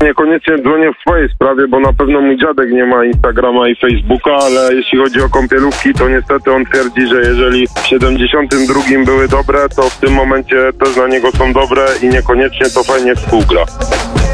niekoniecznie dzwonię w swojej sprawie, bo na pewno mój dziadek nie ma Instagrama i Facebooka, ale jeśli chodzi o kąpielówki, to niestety on twierdzi, że jeżeli w 72 były dobre, to w tym momencie też na niego są dobre i niekoniecznie to fajnie współgra.